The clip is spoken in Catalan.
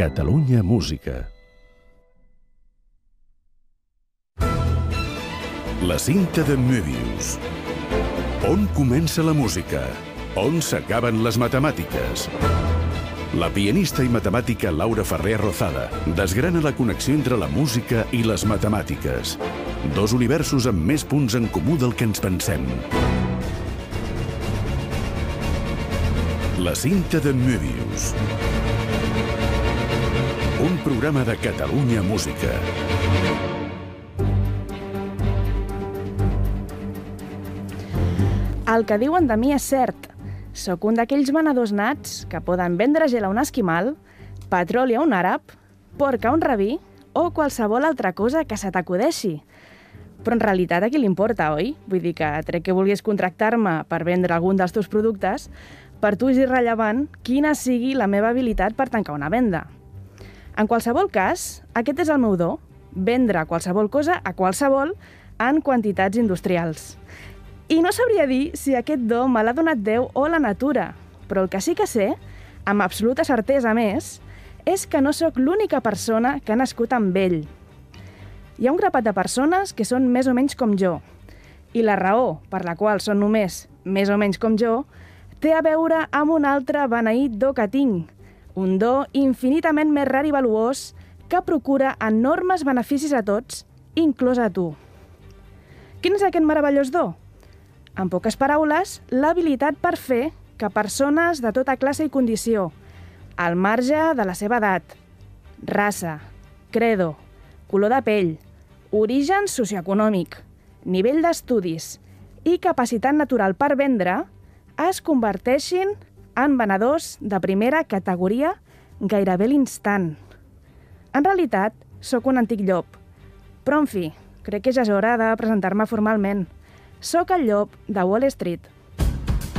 Catalunya Música. La cinta de Möbius. On comença la música? On s'acaben les matemàtiques? La pianista i matemàtica Laura Ferrer Rozada desgrana la connexió entre la música i les matemàtiques. Dos universos amb més punts en comú del que ens pensem. La cinta de Möbius. Un programa de Catalunya Música. El que diuen de mi és cert. Sóc un d'aquells venedors nats que poden vendre gel a un esquimal, petroli a un àrab, porc a un rabí o qualsevol altra cosa que se t'acudeixi. Però en realitat a qui li importa, oi? Vull dir que tret que vulguis contractar-me per vendre algun dels teus productes, per tu és irrellevant quina sigui la meva habilitat per tancar una venda. En qualsevol cas, aquest és el meu do, vendre qualsevol cosa a qualsevol en quantitats industrials. I no sabria dir si aquest do me l'ha donat Déu o la natura, però el que sí que sé, amb absoluta certesa més, és que no sóc l'única persona que ha nascut amb ell. Hi ha un grapat de persones que són més o menys com jo, i la raó per la qual són només més o menys com jo té a veure amb un altre beneït do que tinc, un do infinitament més rar i valuós que procura enormes beneficis a tots, inclòs a tu. Quin és aquest meravellós do? En poques paraules, l'habilitat per fer que persones de tota classe i condició, al marge de la seva edat, raça, credo, color de pell, origen socioeconòmic, nivell d'estudis i capacitat natural per vendre, es converteixin en venedors de primera categoria gairebé a l'instant. En realitat, sóc un antic llop, però en fi, crec que ja és hora de presentar-me formalment. Sóc el llop de Wall Street.